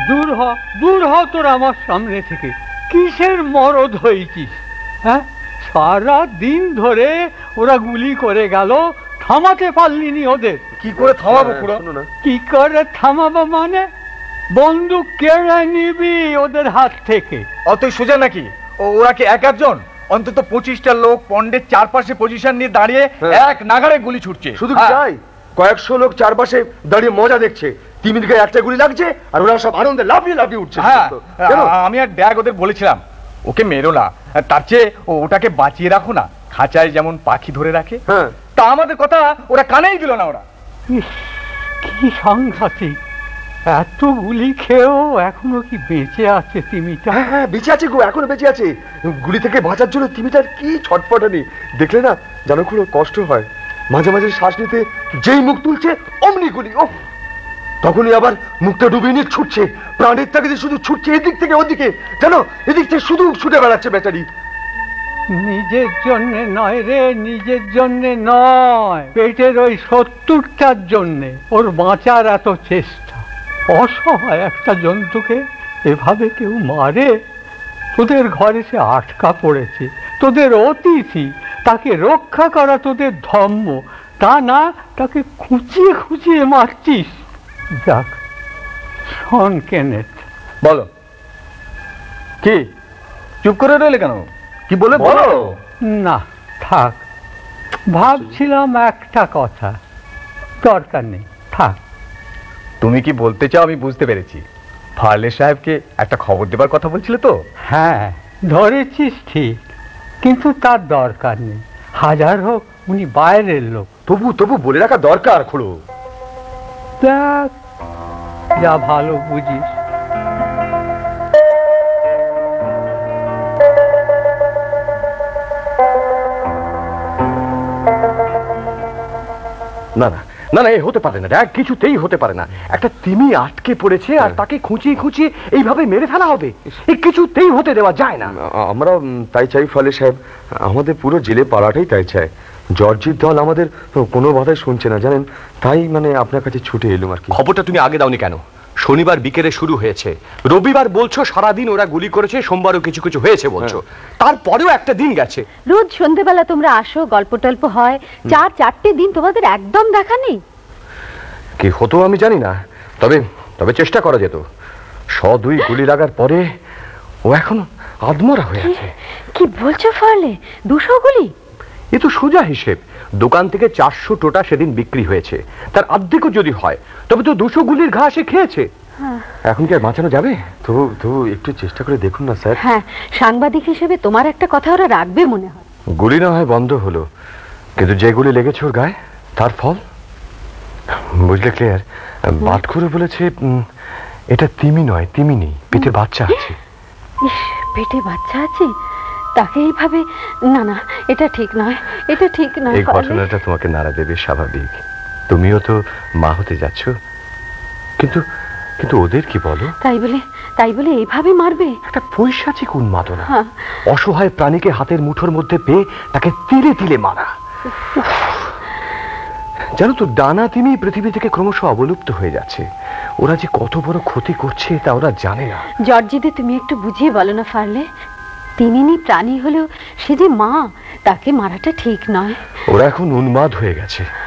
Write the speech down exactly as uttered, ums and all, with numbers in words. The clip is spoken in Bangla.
দূর হ, দূর হ তোর আমার সামনে থেকে। কিসের মরদ হয়েছিস? হ্যাঁ, সারা দিন ধরে ওরা গুলি করে গেল, থামাতে পারলিনি ওদের। কি করে থামাবো খুড়ো? কি করে থামাবো মানে? বন্দুক কেড়ে নিবি ওদের হাত থেকে। অতই সোজা নাকি? ওরা কি এক একজন? অন্তত পঁচিশটা লোক পন্ডের চারপাশে পজিশন নিয়ে দাঁড়িয়ে এক নাগাড়ে গুলি ছুটছে। শুধু তাই, কয়েকশো লোক চারপাশে দাঁড়িয়ে মজা দেখছে। তিমির গায়ে একটা গুলি লাগছে আর ওরা সব আনন্দে লাফিয়ে লাফিয়ে উঠছে। হ্যাঁ, আমি আর ড্যাগ ওদের বলেছিলাম ওকে মেরো না, তার চেয়ে ওটাকে বাঁচিয়ে রাখো না, খাঁচায় যেমন পাখি ধরে রাখে। হ্যাঁ, তা আমাদের কথা ওরা কানেই দিল না। ওরা কি সাংঘাতিক! এত গুলি খেয়েও এখনো কি বেঁচে আছে তিমিটা? হ্যাঁ হ্যাঁ বেঁচে আছে গো, এখনো বেঁচে আছে। গুলি থেকে বাঁচার জন্য তিমিটার কি ছটফটানি দেখলে না, জানো খুব কষ্ট হয়। মাঝে মাঝে শ্বাস নিতে যেই মুখ তুলছে অমনি গুলি। ও তখনই আবার মুখটা ডুবিয়ে নিয়ে ছুটছে, প্রাণের তাগিদে শুধু ছুটছে এদিক থেকে ওদিকে, জানো এদিক থেকে শুধু ছুটে বেড়াচ্ছে বেচারি। নিজের জন্য নয় রে, নিজের জন্য নয়, পেটের ওই সত্তরটার জন্যে ওর বাঁচার এত চেষ্টা। অসহায় একটা জন্তুকে এভাবে কেউ মারে? তোদের ঘরে সে আটকা পড়েছে, তোদের অতিথি, তাকে রক্ষা করা তোদের ধর্ম, তা না তাকে খুঁচিয়ে খুঁচিয়ে মারছিস। যাক, শোন কেনেথ। বলো কি চুপ করে রইলে কেন? কি বলে বলো? না থাক, ভাবছিলাম একটা কথা, দরকার নেই, থাক। তুমি কি বলতে চাও আমি বুঝতে পেরেছি। ফার্লে সাহেবকে একটা খবর দেবার কথা বলছিলে তো? হ্যাঁ, ধরেছিস ঠিক, কিন্তু তার দরকার নেই। হাজার হোক উনি বাইরের লোক। তবু তবু বলে রাখা দরকার খুড়ো। দেখ, যা ভালো বুঝিস। না না না না, এ হতে পারে না, দেখ কিছুতেই হতে পারে না। একটা তিমি আটকে পড়েছে আর তাকে খুঁচিয়ে খুঁচিয়ে এইভাবে মেরে ফেলা হবে, এ কিছুতেই হতে দেওয়া যায় না। আমরা তাই চাই ফলে সাহেব, আমাদের পুরো জেলে পাড়াটাই তাই চায়। জর্জির দল আমাদের কোনো বাধাই শুনছে না জানেন, তাই মানে আপনার কাছে ছুটে এলুম আর কি। খবরটা তুমি আগে দাওনি কেন? শনিবার বিকেলে শুরু হয়েছে, রবিবার বলছো সারাদিন ওরা গুলি করেছে, সোমবারও কিছু কিছু হয়েছে বলছো, তারপরেও একটা দিন গেছে। রোজ সন্ধ্যেবেলা তোমরা আসো, গল্প টল্প হয়, চার চারটে দিন তোমাদের একদম দেখা নেই। কি হতো আমি জানি না, তবে তবে চেষ্টা করা যেত। শ দুই গুলি লাগার পরে ও এখন আদমরা হয়ে আছে। কি বলছো ফার্লে? দুশো গুলি? এ তো সোজা হিসেব। দোকান থেকে চারশো টোটা সেদিন বিক্রি হয়েছে, তার অর্ধেকও যদি হয় তবে তো দুশো গুলির ঘা সে খেয়েছে। এখন কি আর বাঁচানো যাবে? তবু তবু একটু চেষ্টা করে দেখুন না স্যার। হ্যাঁ, সাংবাদিক হিসেবে তোমার একটা কথা ওরা রাখবে মনে হয়। গুলি না হয় বন্ধ হলো, কিন্তু যে গুলি লেগেছে ওর গায়ে তার ফল বুঝলে ক্লিয়ার। বাদ করে বলেছে এটা তিমি নয়, তিমিনি, পেটে বাচ্চা আছে। ইস, পেটে বাচ্চা আছে, তাকে এইভাবে? না না, এটা ঠিক নয়, এটা ঠিক নয়। এই ঘটনাটা তোমাকে নাড়া দেবে স্বাভাবিক, তুমিও তো মা হতে যাচ্ছ, কিন্তু কিন্তু ওদের কি বলো? তাই বলে তাই বলে এইভাবে মারবে? একটা পৈশাচিক উন্মাদনা, অসহায় প্রাণীকে হাতের মুঠোর মধ্যে পেয়ে তাকে তিলে তিলে মারা। জানো তো, ডানা তিমি পৃথিবী থেকে ক্রমশ অবলুপ্ত হয়ে যাচ্ছে। ওরা যে কত বড় ক্ষতি করছে তা ওরা জানে না। জর্জিদের তুমি একটু বুঝিয়ে বলো না ফার্লে, তিমিনি প্রাণী হলেও সে যে মা, তাকে মারাটা ঠিক নয়। ওরা এখন উন্মাদ হয়ে গেছে।